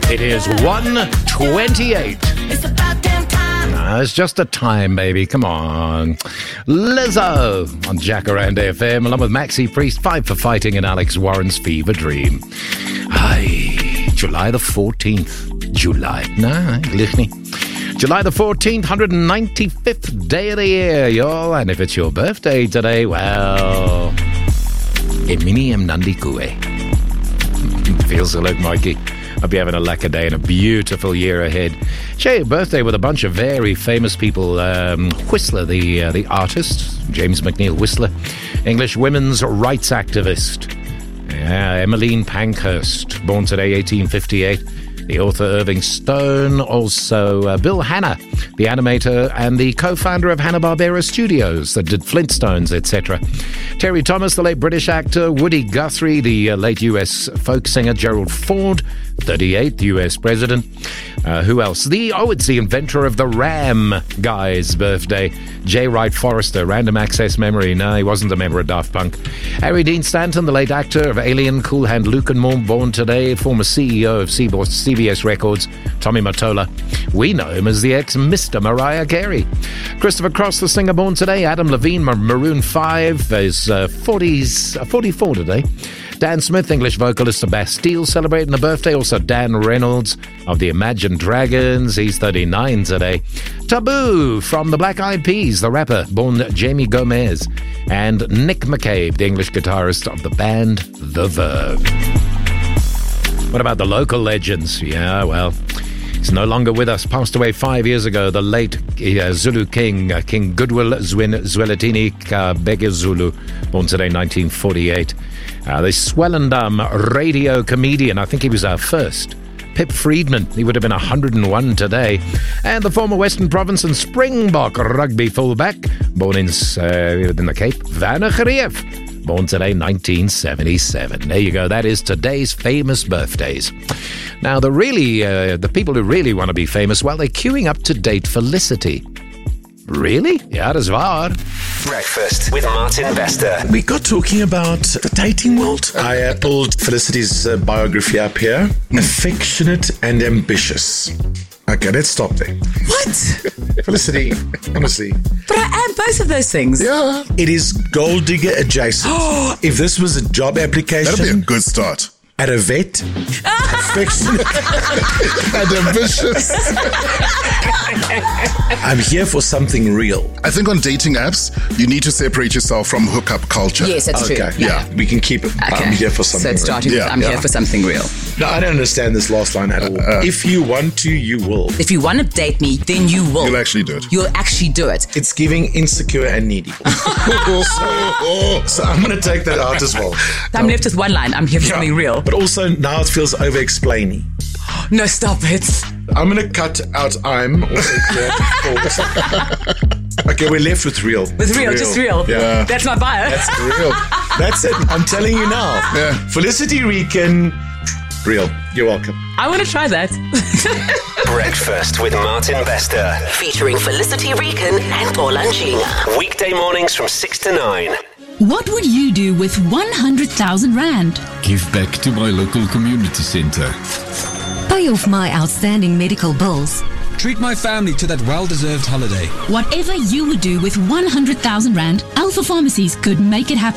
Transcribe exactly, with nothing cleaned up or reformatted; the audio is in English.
It is one twenty-eight. It's about damn time. Nah, it's just a time, baby. Come on. Lizzo on Jacaranda F M, along with Maxi Priest, Five for Fighting, and Alex Warren's Fever Dream. Hi, July the fourteenth. July. Nah, glich nie. July the fourteenth, one hundred ninety-fifth day of the year, y'all. And if it's your birthday today, well, Emini Mnandi Kue. Feels so like Mikey. Hope you're having a lekker day and a beautiful year ahead. Share your birthday with a bunch of very famous people. Um, Whistler, the uh, the artist, James McNeill Whistler, English women's rights activist. Yeah, Emmeline Pankhurst, born today, eighteen fifty-eight. The author Irving Stone, also uh, Bill Hanna, the animator and the co-founder of Hanna-Barbera Studios that did Flintstones, et cetera. Terry Thomas, the late British actor. Woody Guthrie, the uh, late U S folk singer. Gerald Ford, thirty-eighth U S president. Uh, who else? The oh, it's the inventor of the RAM guy's birthday. J. Wright Forrester, random access memory. No, he wasn't a member of Daft Punk. Harry Dean Stanton, the late actor of Alien, Cool Hand Luke and more, born today. Former C E O of C B S Records, Tommy Mottola. We know him as the ex-Mister Mariah Carey. Christopher Cross, the singer, born today. Adam Levine, Maroon five, is uh, forties, uh, forty-four today. Dan Smith, English vocalist of Bastille, celebrating the birthday. Also Dan Reynolds of the Imagine Dragons, he's thirty-nine today. Taboo from the Black Eyed Peas, the rapper, born Jamie Gomez. And Nick McCabe, the English guitarist of the band The Verve. What about the local legends? Yeah, well, he's no longer with us. Passed away five years ago. The late uh, Zulu king, uh, King Goodwill Zwin- Zweletini Kabeke Zulu, born today, nineteen forty-eight. Uh, the Swellendam radio comedian. I think he was our first. Pip Friedman, he would have been one hundred and one today. And the former Western Province and Springbok rugby fullback, born in, uh, in the Cape, Werner Greef, born today, nineteen seventy-seven. There you go. That is today's famous birthdays. Now, the really, uh, the people who really want to be famous, well, they're queuing up to date Felicity. Really? Ja, dat is waar. Breakfast with Martin Bester. We got talking about the dating world. I uh, pulled Felicity's uh, biography up here. Affectionate and ambitious. Okay, let's stop there. What? Felicity, honestly. But I am both of those things. Yeah. It is gold digger adjacent. If this was a job application. That'd be a good start. At a vet. Affectionate and ambitious. I'm here for something real. I think on dating apps, you need to separate yourself from hookup culture. Yes, that's Okay, true. yeah. Yeah. We can keep it. Okay. I'm here for something So it's real. starting with, Yeah, I'm yeah. here for something real. No, I don't understand this last line at all. Uh, uh. If you want to, you will. If you want to date me, then you will. You'll actually do it. You'll actually do it. It's giving insecure and needy. so, so I'm going to take that out as well. I'm left with one line. I'm here for Yeah, something real. But also now it feels over-explaining. No, stop it. I'm going to cut out I'm. Also okay, we're left with real. With real, just real. Yeah. That's my bio. That's real. That's it. I'm telling you now. Yeah. Felicity Rican, real. You're welcome. I want to try that. Breakfast with Martin Bester. Featuring Felicity Rican and Paul Anjinga. Weekday mornings from six to nine. What would you do with one hundred thousand rand? Give back to my local community centre. Pay off my outstanding medical bills. Treat my family to that well-deserved holiday. Whatever you would do with one hundred thousand rand, Alpha Pharmacies could make it happen.